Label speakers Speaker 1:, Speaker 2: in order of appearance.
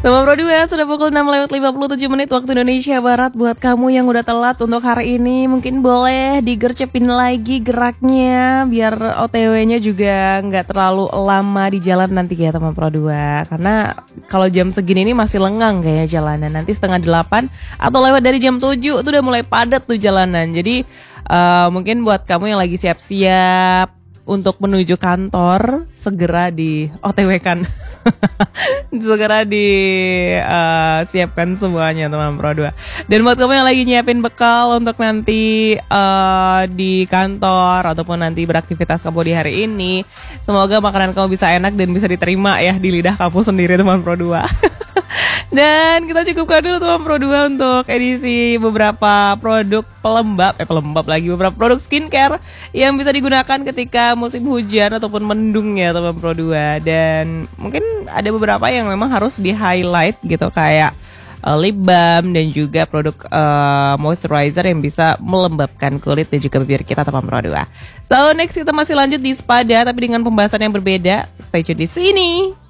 Speaker 1: Teman Pro 2 sudah pukul 6:57 waktu Indonesia Barat. Buat kamu yang udah telat untuk hari ini, mungkin boleh digercepin lagi geraknya biar OTW-nya juga nggak terlalu lama di jalan nanti ya teman Pro 2. Karena kalau jam segini ini masih lengang kayaknya jalanan. Nanti setengah 8 atau lewat dari jam 7 itu udah mulai padat tuh jalanan. Jadi mungkin buat kamu yang lagi siap-siap untuk menuju kantor, segera di OTW-kan. Segera disiapkan semuanya teman Pro 2. Dan buat kamu yang lagi nyiapin bekal untuk nanti di kantor ataupun nanti beraktivitas kamu di hari ini, semoga makanan kamu bisa enak dan bisa diterima ya di lidah kamu sendiri teman Pro 2. Dan kita cukupkan dulu teman Pro 2 untuk edisi beberapa produk pelembab lagi, beberapa produk skincare yang bisa digunakan ketika musim hujan ataupun mendung ya teman Pro 2. Dan mungkin ada beberapa yang memang harus di highlight gitu, kayak lip balm dan juga produk moisturizer yang bisa melembabkan kulit dan juga bibir kita teman Pro 2. So next kita masih lanjut di Spada tapi dengan pembahasan yang berbeda. Stay tune di sini.